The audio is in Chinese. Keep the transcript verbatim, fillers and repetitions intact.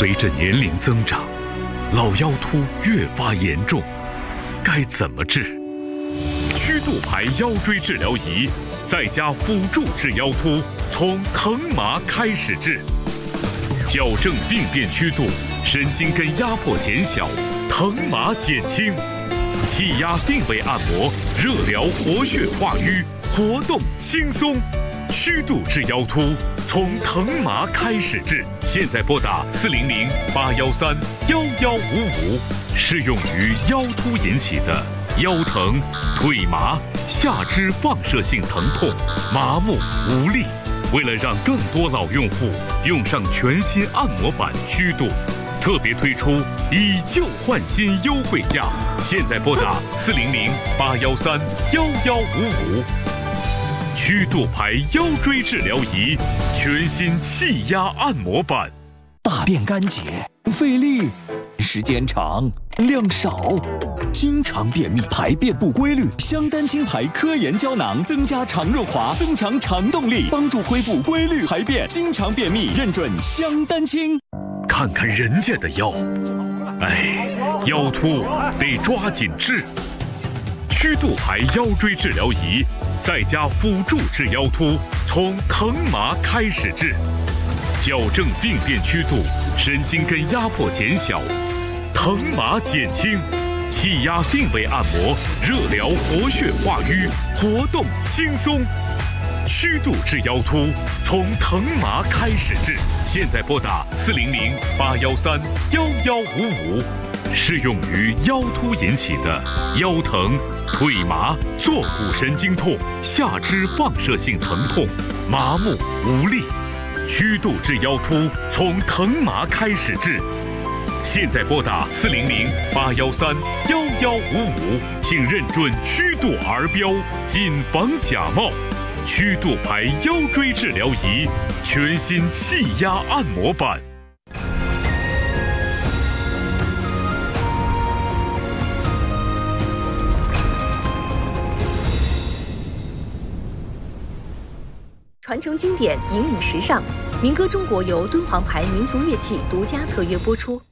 随着年龄增长，老腰突越发严重，该怎么治？曲度牌腰椎治疗仪在家辅助治腰突，从疼麻开始治，矫正病变曲度，神经根压迫减小，疼麻减轻，气压定位按摩，热疗活血化瘀，活动轻松。曲度治腰突，从疼麻开始治。现在拨打四零零八幺三幺幺五五，适用于腰突引起的腰疼、腿麻、下肢放射性疼痛、麻木无力。为了让更多老用户用上全新按摩版曲度，特别推出以旧换新优惠价。现在拨打四零零八幺三幺幺五五。曲度牌腰椎治疗仪，全新气压按摩版。 大便干结，费力，时间长，量少，经常便秘，排便不规律。香丹清牌科研胶囊增加肠润滑，增强肠动力，帮助恢复规律排便。经常便秘，认准香丹清。 看看人家的腰，哎，腰突得抓紧治。曲度牌腰椎治疗仪在家辅助治腰突，从疼麻开始治，矫正病变曲度，神经根压迫减小，疼麻减轻，气压定位按摩，热疗活血化瘀，活动轻松。曲度治腰突，从疼麻开始治。现在拨打四零零八幺三幺幺五五，适用于腰突引起的腰疼、腿麻、坐骨神经痛、下肢放射性疼痛、麻木无力。曲度治腰突，从疼麻开始治。现在拨打四零零八幺三幺幺五五，请认准曲度儿标，谨防假冒。曲度牌腰椎治疗仪，全新气压按摩版。 传承经典，引领时尚。民歌中国由敦煌牌民族乐器独家特约播出。